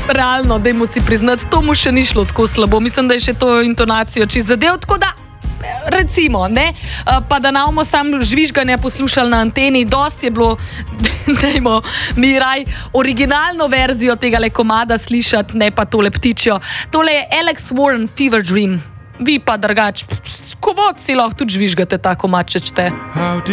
realno, dajmo si priznati, to mu še ni šlo tako slabo. Mislim, da je še to intonacijo čez zadev, tako da recimo, ne? Pa da namo sam žvižganja poslušali na anteni, dosti je bilo, dajmo mi raj originalno verzijo tega komada slišati, ne pa tole ptičjo. Tole je Alex Warren, Fever Dream. Vi pa drugač, komod si lahko tudi žvižgate ta komad, če čete.